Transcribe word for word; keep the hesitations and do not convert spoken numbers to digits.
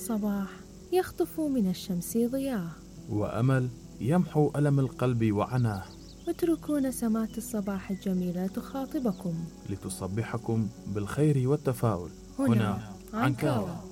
الصباح يخطف من الشمس ضياه، وأمل يمحو ألم القلب وعناه. اتركوا نسمات الصباح الجميلة تخاطبكم لتصبحكم بالخير والتفاؤل. هنا هنا عنكاوة.